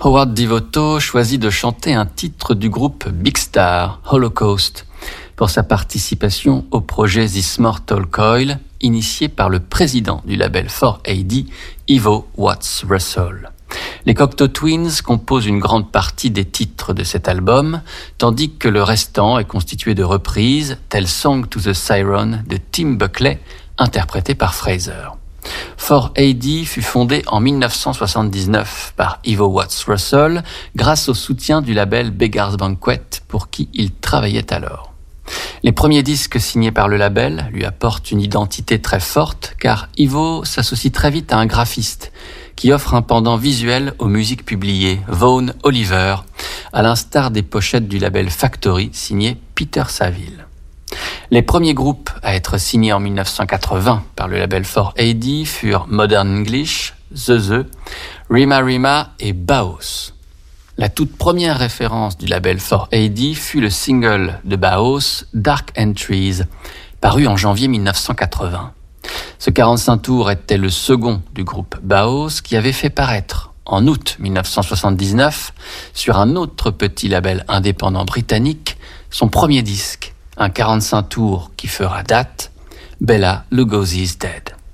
Howard Devoto choisit de chanter un titre du groupe Big Star, Holocaust, pour sa participation au projet This Mortal Coil, initié par le président du label 4AD, Ivo Watts Russell. Les Cocteau Twins composent une grande partie des titres de cet album, tandis que le restant est constitué de reprises, telles Song to the Siren de Tim Buckley, interprété par Fraser. 4AD fut fondé en 1979 par Ivo Watts Russell grâce au soutien du label Beggar's Banquet pour qui il travaillait alors. Les premiers disques signés par le label lui apportent une identité très forte car Ivo s'associe très vite à un graphiste qui offre un pendant visuel aux musiques publiées, Vaughan Oliver, à l'instar des pochettes du label Factory signé Peter Saville. Les premiers groupes à être signés en 1980 par le label 4AD furent Modern English, The, Rima Rima et Baos. La toute première référence du label 4AD fut le single de Baos, Dark Entries, paru en janvier 1980. Ce 45 tours était le second du groupe Baos qui avait fait paraître en août 1979 sur un autre petit label indépendant britannique son premier disque, un 45 tours qui fera date, Bela Lugosi's Dead.